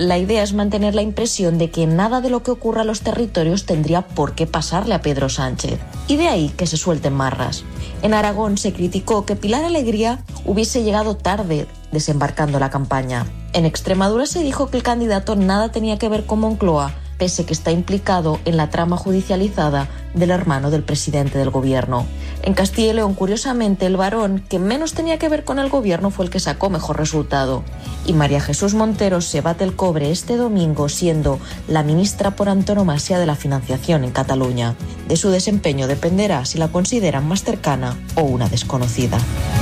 la idea es mantener la impresión de que nada de lo que ocurra a los territorios tendría por qué pasarle a Pedro Sánchez. Y de ahí que se suelten marras. En Aragón se criticó que Pilar Alegría hubiese llegado tarde desembarcando la campaña. En Extremadura se dijo que el candidato nada tenía que ver con Moncloa, pese que está implicado en la trama judicializada del hermano del presidente del gobierno. En Castilla y León, curiosamente, el varón que menos tenía que ver con el gobierno fue el que sacó mejor resultado. Y María Jesús Montero se bate el cobre este domingo siendo la ministra por antonomasia de la financiación en Cataluña. De su desempeño dependerá si la consideran más cercana o una desconocida.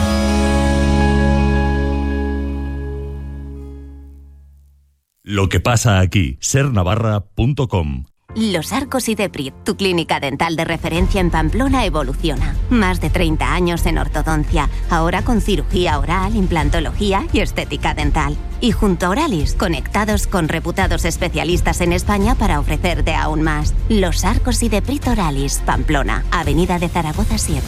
Lo que pasa aquí, sernavarra.com. Los Arcos y Deprit, tu clínica dental de referencia en Pamplona, evoluciona. Más de 30 años en ortodoncia, ahora con cirugía oral, implantología y estética dental. Y junto a Oralis, conectados con reputados especialistas en España para ofrecerte aún más. Los Arcos y Deprit Oralis, Pamplona, Avenida de Zaragoza 7.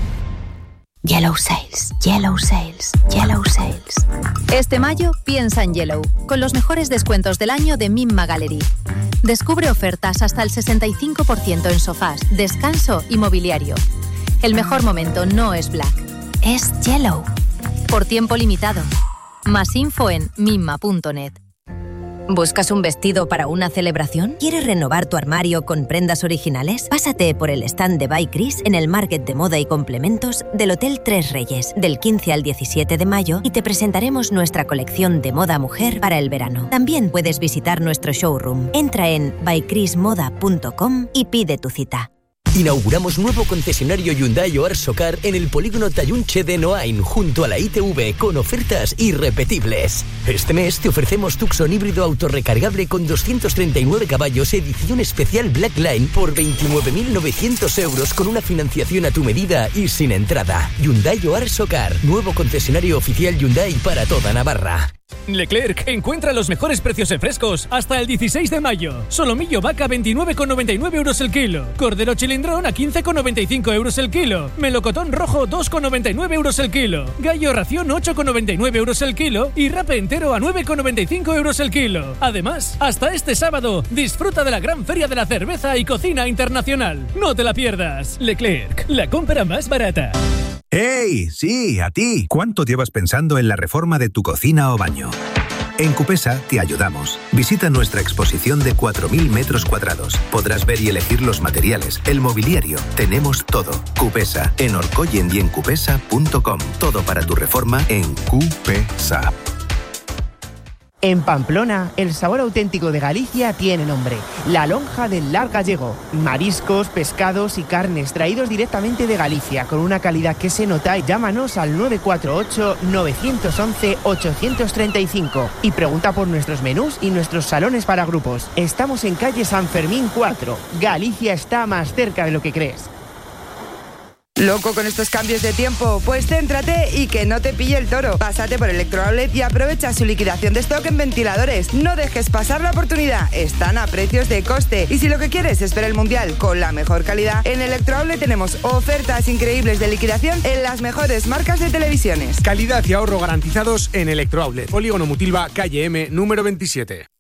Yellow Sales, Yellow Sales, Yellow Sales. Este mayo piensa en Yellow, con los mejores descuentos del año de Mimma Gallery. Descubre ofertas hasta el 65% en sofás, descanso y mobiliario. El mejor momento no es Black, es Yellow. Por tiempo limitado. Más info en mimma.net. ¿Buscas un vestido para una celebración? ¿Quieres renovar tu armario con prendas originales? Pásate por el stand de By Chris en el Market de Moda y Complementos del Hotel Tres Reyes del 15 al 17 de mayo y te presentaremos nuestra colección de moda mujer para el verano. También puedes visitar nuestro showroom. Entra en bychrismoda.com y pide tu cita. Inauguramos nuevo concesionario Hyundai Oar Socar en el polígono Tallunche de Noain, junto a la ITV, con ofertas irrepetibles. Este mes te ofrecemos Tucson híbrido autorrecargable con 239 caballos, edición especial Black Line, por 29.900 euros con una financiación a tu medida y sin entrada. Hyundai Oar Socar, nuevo concesionario oficial Hyundai para toda Navarra. Leclerc encuentra los mejores precios en frescos hasta el 16 de mayo. Solomillo vaca 29,99 euros el kilo. Cordero chilindrón a 15,95 euros el kilo. Melocotón rojo 2,99 euros el kilo. Gallo ración 8,99 euros el kilo. Y rape entero a 9,95 euros el kilo. Además, hasta este sábado, disfruta de la gran feria de la cerveza y cocina internacional. No te la pierdas. Leclerc, la compra más barata. ¡Hey! Sí, a ti. ¿Cuánto llevas pensando en la reforma de tu cocina o baño? En Cupesa te ayudamos. Visita nuestra exposición de 4.000 metros cuadrados. Podrás ver y elegir los materiales, el mobiliario. Tenemos todo. Cupesa, en Orcoyen y en cupesa.com. Todo para tu reforma en Cupesa. En Pamplona, el sabor auténtico de Galicia tiene nombre: la lonja del Lar Gallego. Mariscos, pescados y carnes traídos directamente de Galicia con una calidad que se nota. Llámanos al 948-911-835 y pregunta por nuestros menús y nuestros salones para grupos. Estamos en calle San Fermín 4. Galicia está más cerca de lo que crees. ¿Loco con estos cambios de tiempo? Pues céntrate y que no te pille el toro. Pásate por Electrooutlet y aprovecha su liquidación de stock en ventiladores. No dejes pasar la oportunidad. Están a precios de coste. Y si lo que quieres es ver el Mundial con la mejor calidad, en Electrooutlet tenemos ofertas increíbles de liquidación en las mejores marcas de televisiones. Calidad y ahorro garantizados en Electrooutlet. Polígono Mutilva, calle M, número 27.